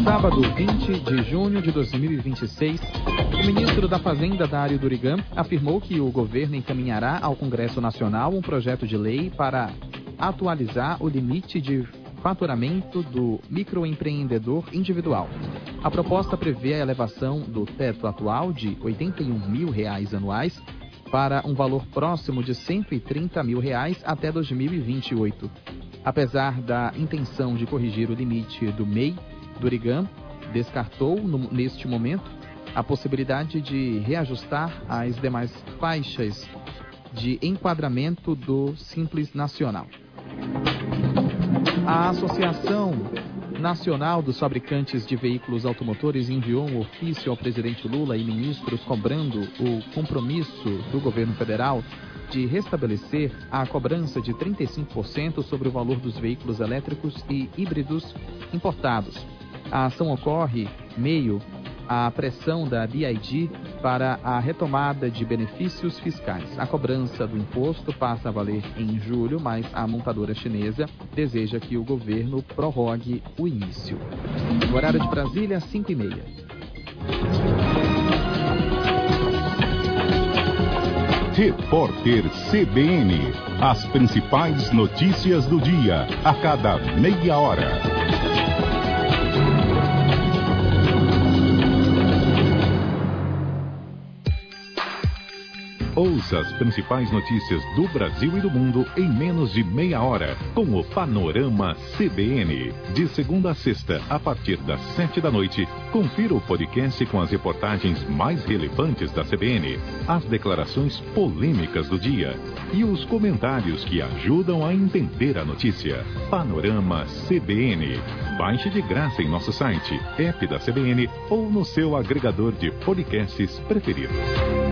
Sábado, 20 de junho de 2026, o ministro da Fazenda, Dário Durigan, afirmou que o governo encaminhará ao Congresso Nacional um projeto de lei para atualizar o limite de faturamento do microempreendedor individual. A proposta prevê a elevação do teto atual de R$ 81 mil anuais para um valor próximo de R$ 130 mil até 2028. Apesar da intenção de corrigir o limite do MEI, Durigan descartou, neste momento, a possibilidade de reajustar as demais faixas de enquadramento do Simples Nacional. A Associação Nacional dos Fabricantes de Veículos Automotores enviou um ofício ao presidente Lula e ministros cobrando o compromisso do governo federal de restabelecer a cobrança de 35% sobre o valor dos veículos elétricos e híbridos importados. A ação ocorre meio à pressão da BID para a retomada de benefícios fiscais. A cobrança do imposto passa a valer em julho, mas a montadora chinesa deseja que o governo prorrogue o início. No horário de Brasília, 5h30. Repórter CBN. As principais notícias do dia, a cada meia hora. Ouça as principais notícias do Brasil e do mundo em menos de meia hora, com o Panorama CBN. De segunda a sexta, a partir das 7h, confira o podcast com as reportagens mais relevantes da CBN, as declarações polêmicas do dia e os comentários que ajudam a entender a notícia. Panorama CBN. Baixe de graça em nosso site, app da CBN ou no seu agregador de podcasts preferido.